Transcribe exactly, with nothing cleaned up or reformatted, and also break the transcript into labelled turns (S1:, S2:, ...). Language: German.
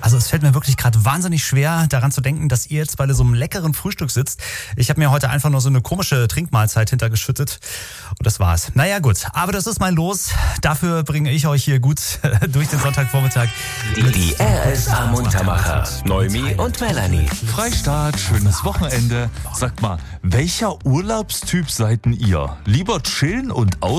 S1: Also es fällt mir wirklich gerade wahnsinnig schwer, daran zu denken, dass ihr jetzt bei so einem leckeren Frühstück sitzt. Ich habe mir heute einfach nur so eine komische Trinkmahlzeit hintergeschüttet und das war's. Naja gut, aber das ist mein Los. Dafür bringe ich euch hier gut durch den Sonntagvormittag.
S2: Die, die R S A Muntermacher, Noemi und Melanie.
S3: Freistaat, schönes Wochenende. Sagt mal, welcher Urlaubstyp seid denn ihr? Lieber chillen und aus